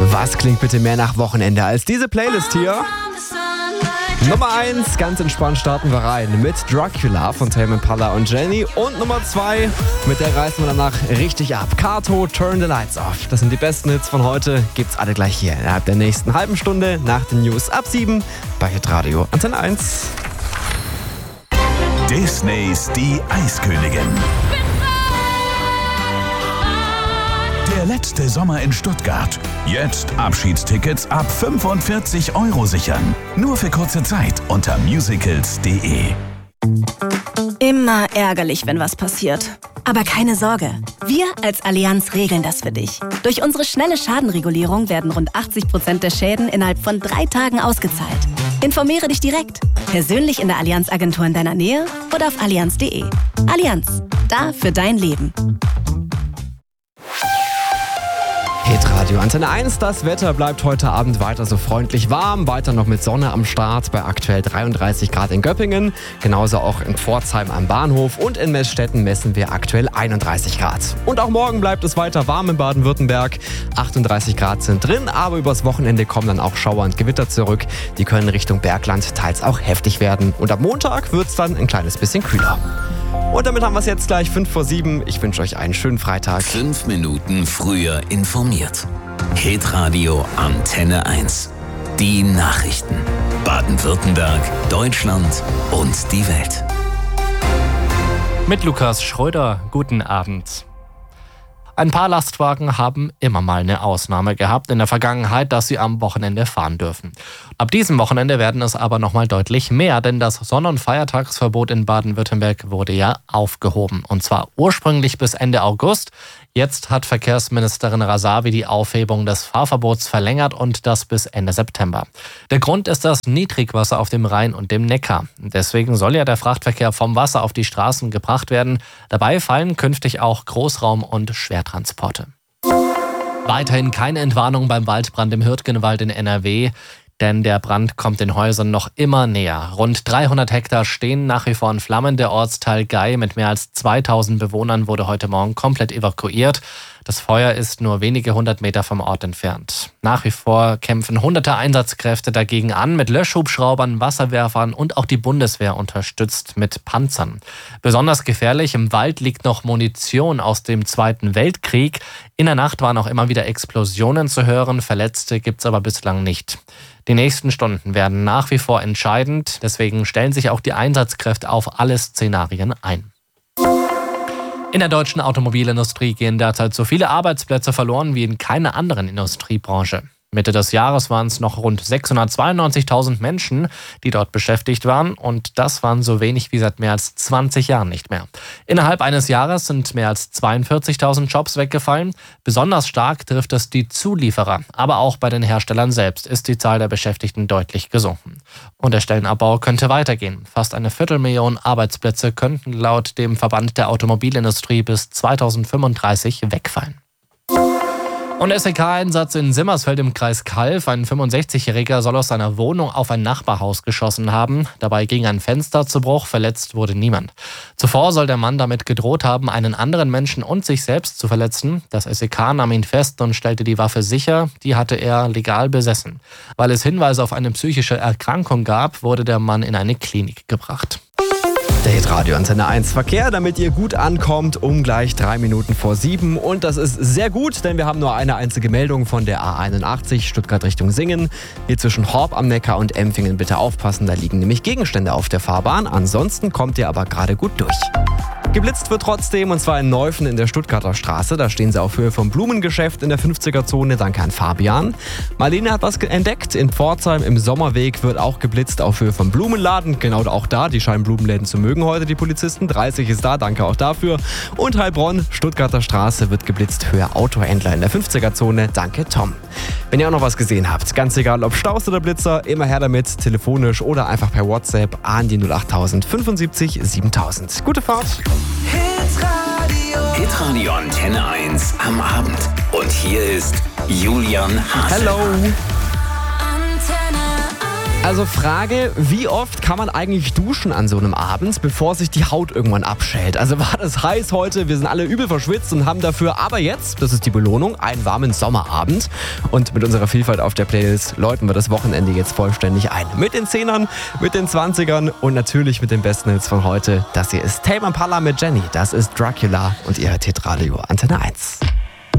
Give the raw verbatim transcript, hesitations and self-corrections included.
Was klingt bitte mehr nach Wochenende als diese Playlist hier? Nummer eins, ganz entspannt starten wir rein mit Dracula von Tame Impala und Jenny. Und Nummer zwei, mit der reißen wir danach richtig ab. Kato, Turn the Lights Off. Das sind die besten Hits von heute. Gibt's alle gleich hier innerhalb der nächsten halben Stunde nach den News ab sieben bei Hitradio Antenne eins. Disneys Die Eiskönigin. Der letzte Sommer in Stuttgart. Jetzt Abschiedstickets ab fünfundvierzig Euro sichern. Nur für kurze Zeit unter musicals punkt de. Immer ärgerlich, wenn was passiert. Aber keine Sorge, wir als Allianz regeln das für dich. Durch unsere schnelle Schadenregulierung werden rund achtzig Prozent der Schäden innerhalb von drei Tagen ausgezahlt. Informiere dich direkt, persönlich in der Allianz-Agentur in deiner Nähe oder auf allianz punkt de. Allianz, da für dein Leben. Hitradio Antenne eins, das Wetter bleibt heute Abend weiter so freundlich warm, weiter noch mit Sonne am Start bei aktuell dreiunddreißig Grad in Göppingen, genauso auch in Pforzheim am Bahnhof und in Meßstetten messen wir aktuell einunddreißig Grad. Und auch morgen bleibt es weiter warm in Baden-Württemberg, achtunddreißig Grad sind drin, aber übers Wochenende kommen dann auch Schauer und Gewitter zurück, die können Richtung Bergland teils auch heftig werden und ab Montag wird es dann ein kleines bisschen kühler. Und damit haben wir es jetzt gleich fünf vor sieben. Ich wünsche euch einen schönen Freitag. Fünf Minuten früher informiert. Hitradio Antenne eins. Die Nachrichten. Baden-Württemberg, Deutschland und die Welt. Mit Lukas Schröder, guten Abend. Ein paar Lastwagen haben immer mal eine Ausnahme gehabt in der Vergangenheit, dass sie am Wochenende fahren dürfen. Ab diesem Wochenende werden es aber nochmal deutlich mehr, denn das Sonn- und Feiertagsverbot in Baden-Württemberg wurde ja aufgehoben. Und zwar ursprünglich bis Ende August. Jetzt hat Verkehrsministerin Rasavi die Aufhebung des Fahrverbots verlängert und das bis Ende September. Der Grund ist das Niedrigwasser auf dem Rhein und dem Neckar. Deswegen soll ja der Frachtverkehr vom Wasser auf die Straßen gebracht werden. Dabei fallen künftig auch Großraum- und Schwertransporte. Weiterhin keine Entwarnung beim Waldbrand im Hürtgenwald in N R W. Denn der Brand kommt den Häusern noch immer näher. Rund dreihundert Hektar stehen nach wie vor in Flammen. Der Ortsteil Gei mit mehr als zweitausend Bewohnern wurde heute Morgen komplett evakuiert. Das Feuer ist nur wenige hundert Meter vom Ort entfernt. Nach wie vor kämpfen hunderte Einsatzkräfte dagegen an mit Löschhubschraubern, Wasserwerfern und auch die Bundeswehr unterstützt mit Panzern. Besonders gefährlich, im Wald liegt noch Munition aus dem Zweiten Weltkrieg. In der Nacht waren auch immer wieder Explosionen zu hören, Verletzte gibt's aber bislang nicht. Die nächsten Stunden werden nach wie vor entscheidend, deswegen stellen sich auch die Einsatzkräfte auf alle Szenarien ein. In der deutschen Automobilindustrie gehen derzeit so viele Arbeitsplätze verloren wie in keiner anderen Industriebranche. Mitte des Jahres waren es noch rund sechshundertzweiundneunzigtausend Menschen, die dort beschäftigt waren. Und das waren so wenig wie seit mehr als zwanzig Jahren nicht mehr. Innerhalb eines Jahres sind mehr als zweiundvierzigtausend Jobs weggefallen. Besonders stark trifft es die Zulieferer. Aber auch bei den Herstellern selbst ist die Zahl der Beschäftigten deutlich gesunken. Und der Stellenabbau könnte weitergehen. Fast eine Viertelmillion Arbeitsplätze könnten laut dem Verband der Automobilindustrie bis zweitausendfünfunddreißig wegfallen. Und S E K-Einsatz in Simmersfeld im Kreis Calw. Ein fünfundsechzigjähriger soll aus seiner Wohnung auf ein Nachbarhaus geschossen haben. Dabei ging ein Fenster zu Bruch, verletzt wurde niemand. Zuvor soll der Mann damit gedroht haben, einen anderen Menschen und sich selbst zu verletzen. Das S E K nahm ihn fest und stellte die Waffe sicher. Die hatte er legal besessen. Weil es Hinweise auf eine psychische Erkrankung gab, wurde der Mann in eine Klinik gebracht. Der Hitradio Antenne eins Verkehr, damit ihr gut ankommt, um gleich drei Minuten vor sieben. Und das ist sehr gut, denn wir haben nur eine einzige Meldung von der A einundachtzig Stuttgart Richtung Singen. Hier zwischen Horb am Neckar und Empfingen bitte aufpassen, da liegen nämlich Gegenstände auf der Fahrbahn. Ansonsten kommt ihr aber gerade gut durch. Geblitzt wird trotzdem, und zwar in Neufen in der Stuttgarter Straße. Da stehen sie auf Höhe vom Blumengeschäft in der fünfziger-Zone. Danke an Fabian. Marlene hat was entdeckt. In Pforzheim im Sommerweg wird auch geblitzt auf Höhe vom Blumenladen. Genau auch da, die scheinen Blumenläden zu mögen heute, die Polizisten. dreißig ist da, danke auch dafür. Und Heilbronn, Stuttgarter Straße wird geblitzt, Höhe Autohändler in der fünfziger-Zone. Danke Tom. Wenn ihr auch noch was gesehen habt, ganz egal ob Staus oder Blitzer, immer her damit, telefonisch oder einfach per WhatsApp an die null achttausend fünfundsiebzig siebentausend. Gute Fahrt! Hitradio. Hitradio Antenne eins am Abend. Und hier ist Julian Haase. Hello! Antenne eins. Also Frage, wie oft kann man eigentlich duschen an so einem Abend, bevor sich die Haut irgendwann abschält? Also war das heiß heute, wir sind alle übel verschwitzt und haben dafür aber jetzt, das ist die Belohnung, einen warmen Sommerabend. Und mit unserer Vielfalt auf der Playlist läuten wir das Wochenende jetzt vollständig ein. Mit den Zehnern, mit den Zwanzigern und natürlich mit den besten Hits von heute. Das hier ist Tame Impala mit Jenny, das ist Dracula und ihr hört Hitradio Antenne eins.